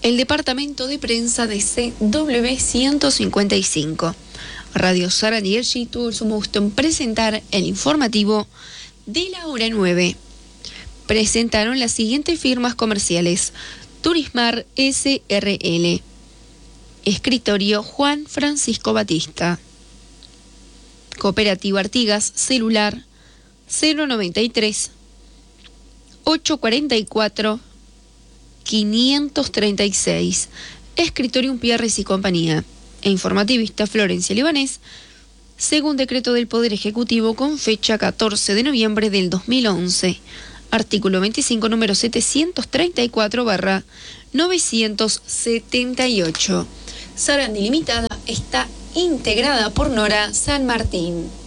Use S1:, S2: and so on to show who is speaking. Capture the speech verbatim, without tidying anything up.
S1: el departamento de prensa de C W ciento cincuenta y cinco. Radio Sarandí y G tuvo el sumo gusto en presentar el informativo de la hora nueve. Presentaron las siguientes firmas comerciales: Turismar S R L, Escritorio Juan Francisco Batista, Cooperativa Artigas, celular cero noventa y tres, ochocientos cuarenta y cuatro, quinientos treinta y seis, Escritorium Pierres y Compañía, e informativista Florencia Libanés, según decreto del Poder Ejecutivo con fecha catorce de noviembre del dos mil once, artículo veinticinco, número setecientos treinta y cuatro barra novecientos setenta y ocho. Sarandí Limitada está integrada por Nora San Martín.